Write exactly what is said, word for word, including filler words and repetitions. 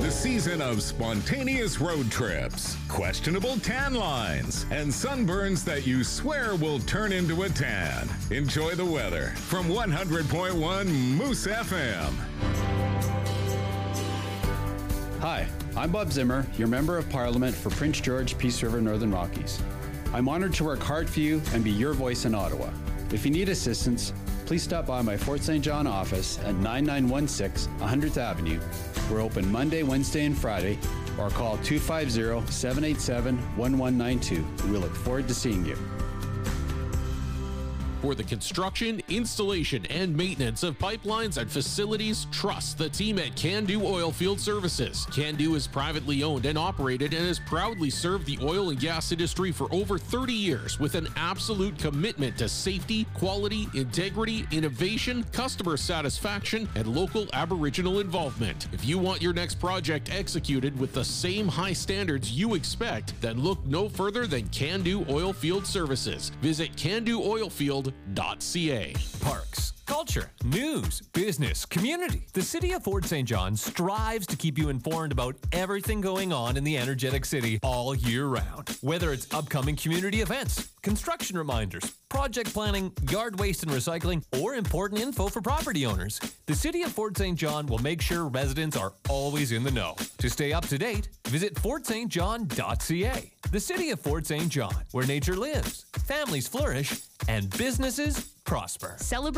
a season of spontaneous road trips, questionable tan lines, and sunburns that you swear will turn into a tan. Enjoy the weather from one hundred point one Moose F M. Hi, I'm Bob Zimmer, your Member of Parliament for Prince George, Peace River, Northern Rockies. I'm honored to work hard for you and be your voice in Ottawa. If you need assistance, please stop by my Fort Saint John office at nine nine one six one hundredth Avenue. We're open Monday, Wednesday, and Friday, or call two five zero, seven eight seven, one one nine two. We look forward to seeing you. For the construction, installation, and maintenance of pipelines and facilities, trust the team at Can-Do Oilfield Services. Can-Do is privately owned and operated and has proudly served the oil and gas industry for over thirty years with an absolute commitment to safety, quality, integrity, innovation, customer satisfaction, and local Aboriginal involvement. If you want your next project executed with the same high standards you expect, then look no further than Can-Do Oilfield Services. Visit can do oilfield dot c a. Parks, culture, news, business, community. The City of Fort Saint John strives to keep you informed about everything going on in the energetic city all year round. Whether it's upcoming community events, construction reminders, project planning, yard waste and recycling, or important info for property owners, the City of Fort Saint John will make sure residents are always in the know. To stay up to date, visit fort st john dot c a. The City of Fort Saint John, where nature lives, families flourish, and businesses prosper. Celebrate